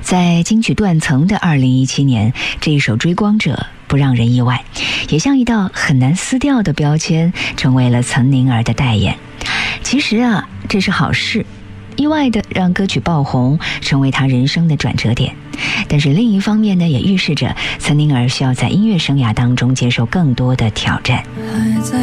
在金曲断层的2017年，这一首《追光者》不让人意外，也像一道很难撕掉的标签，成为了岑宁儿的代言。其实啊，这是好事，意外的让歌曲爆红，成为他人生的转折点。但是另一方面呢，也预示着岑宁儿需要在音乐生涯当中接受更多的挑战。